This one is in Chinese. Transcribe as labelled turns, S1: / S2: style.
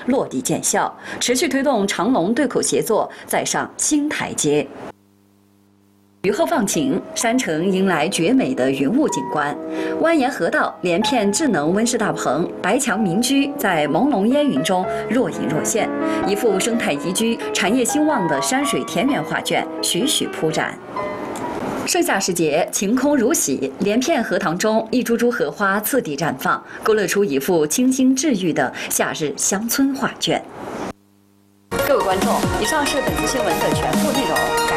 S1: 落地见效，持续推动长龙对口协作再上新台阶。雨后放晴，山城迎来绝美的云雾景观，蜿蜒河道连片智能温室大棚，白墙民居在朦胧烟云中若隐若现，一幅生态宜居、产业兴旺的山水田园画卷栩栩铺展。盛夏时节，晴空如洗，连片荷塘中一株株荷花次第绽放，勾勒出一幅清新治愈的夏日乡村画卷。各位观众，以上是本次新闻的全部内容。